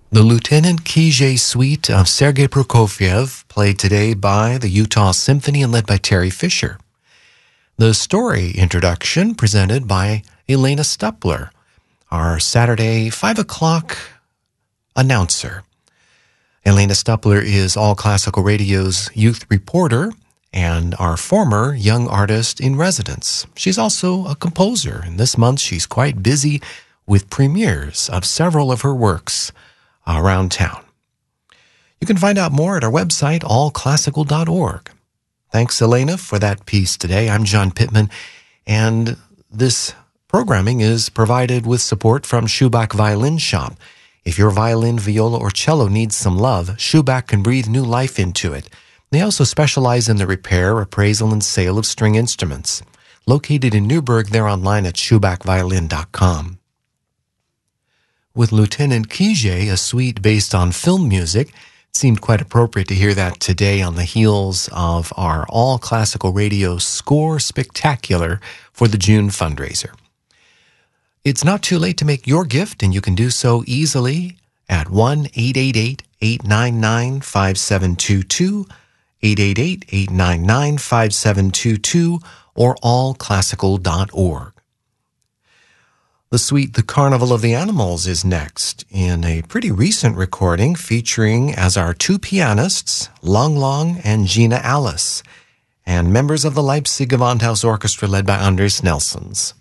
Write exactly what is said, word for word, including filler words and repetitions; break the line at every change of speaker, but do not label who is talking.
The Lieutenant Kijé Suite of Sergei Prokofiev, played today by the Utah Symphony and led by Terry Fisher. The story introduction presented by Elena Stupler, our Saturday five o'clock announcer. Elena Stupler is All Classical Radio's youth reporter and our former young artist in residence. She's also a composer, and this month she's quite busy with premieres of several of her works around town. You can find out more at our website, all classical dot org. Thanks, Elena, for that piece today. I'm John Pittman, and this programming is provided with support from Schubach Violin Shop. If your violin, viola, or cello needs some love, Schubach can breathe new life into it. They also specialize in the repair, appraisal, and sale of string instruments. Located in Newburgh, they're online at schubach violin dot com. With Lieutenant Kijé, a suite based on film music, it seemed quite appropriate to hear that today on the heels of our All Classical Radio Score Spectacular for the June fundraiser. It's not too late to make your gift, and you can do so easily at one eight eight eight, eight nine nine, five seven two two, eight eight eight, eight nine nine, five seven two two, or all classical dot org. The suite The Carnival of the Animals is next in a pretty recent recording featuring as our two pianists, Lang Lang and Gina Alice, and members of the Leipzig Gewandhaus Orchestra led by Andres Nelsons.